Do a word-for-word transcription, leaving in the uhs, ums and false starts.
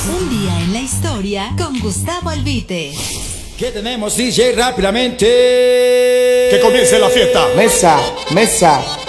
Un día en la historia con Gustavo Albite. ¿Qué tenemos, D J? Rápidamente. Que comience la fiesta. Mesa, mesa.